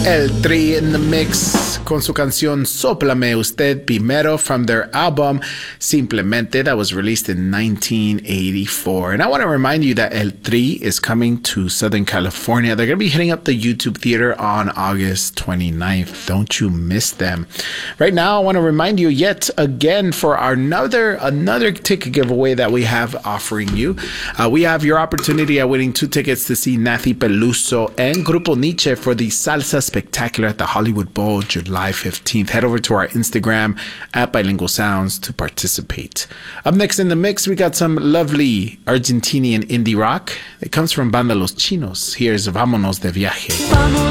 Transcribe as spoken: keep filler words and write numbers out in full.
El Tri in the mix con su canción Sóplame Usted Primero from their album Simplemente that was released in nineteen eighty-four. And I want to remind you that El Tri is coming to Southern California. They're going to be hitting up the YouTube Theater on August twenty-ninth. Don't you miss them. Right now, I want to remind you yet again for our another, another ticket giveaway that we have offering you. Uh, we have your opportunity at winning two tickets to see Nathy Peluso and Grupo Nietzsche for the Salsa Spectacular at the Hollywood Bowl, July fifteenth. Head over to our Instagram at Bilingual Sounds to participate. Up next in the mix, we got some lovely Argentinian indie rock. It comes from Banda Los Chinos. Here's Vámonos de Viaje.